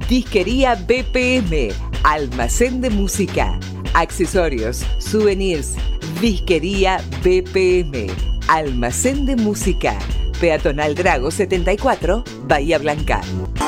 Disquería BPM, almacén de música, accesorios, souvenirs. Disquería BPM, almacén de música, Peatonal Drago 74, Bahía Blanca.